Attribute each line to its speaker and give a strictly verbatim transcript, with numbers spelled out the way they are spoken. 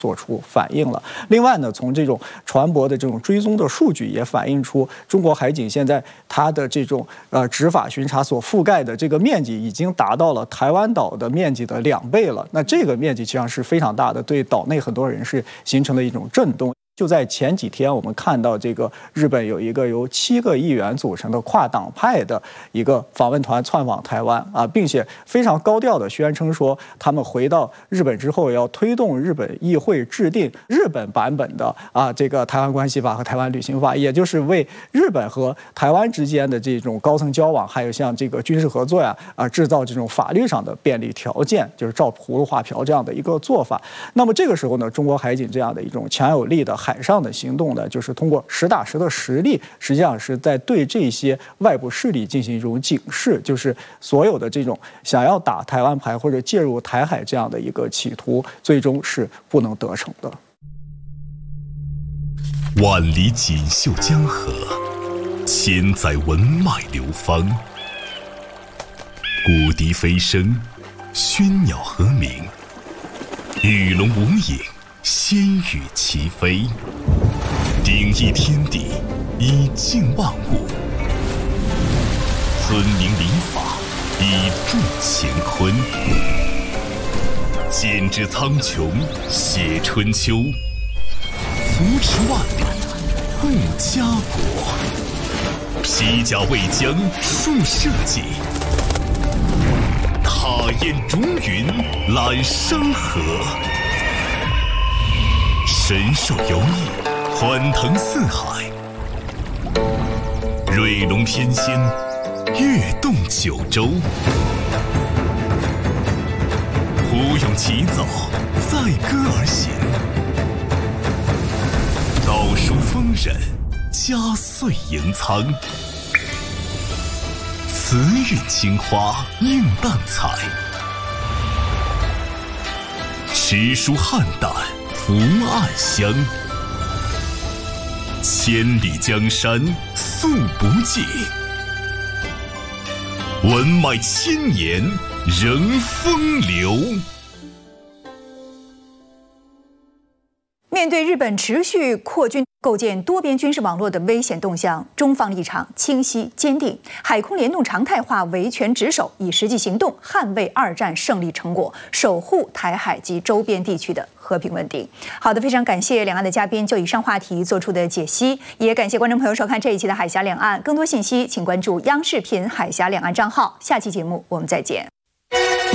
Speaker 1: 做出反应了。另外呢，从这种船舶的这种追踪的数据也反映出，中国海警现在它的这种呃执法巡查所覆盖的这个面积已经达到了台湾岛的面积的两倍了。那这个面积实际上是非常大的，对岛内很多人是形成了一种震动。就在前几天，我们看到这个日本有一个由七个议员组成的跨党派的一个访问团窜访台湾啊，并且非常高调地宣称说，他们回到日本之后要推动日本议会制定日本版本的啊这个台湾关系法和台湾旅行法，也就是为日本和台湾之间的这种高层交往，还有像这个军事合作呀啊制造这种法律上的便利条件，就是照葫芦画瓢这样的一个做法。那么这个时候呢，中国海警这样的一种强有力的海上的行动呢，就是通过实打实的实力，实际上是在对这些外部势力进行一种警示，就是所有的这种想要打台湾牌或者介入台海这样的一个企图，最终是不能得逞的。
Speaker 2: 万里锦绣江河，千载文脉流芳。古笛飞声，喧鸟和鸣，与龙无影，仙羽齐飞。顶一天地，以静万物；尊明礼法，以助乾坤。剪纸苍穹，写春秋；扶持万里，护家国。披甲为将，树社稷；踏雁逐云，揽山河。神兽游弋，欢腾四海；瑞龙翩跹，跃动九州。虎勇齐走，载歌而行；道书丰稔，家岁盈仓。慈韵青花，映淡彩；诗书汉淡，福暗香。千里江山素不尽，文脉千年仍风流。
Speaker 3: 面对日本持续扩军、构建多边军事网络的危险动向，中方立场清晰坚定，海空联动常态化，维权职守，以实际行动捍卫二战胜利成果，守护台海及周边地区的和平稳定。好的，非常感谢两岸的嘉宾就以上话题做出的解析，也感谢观众朋友收看这一期的海峡两岸。更多信息请关注央视频海峡两岸账号。下期节目我们再见。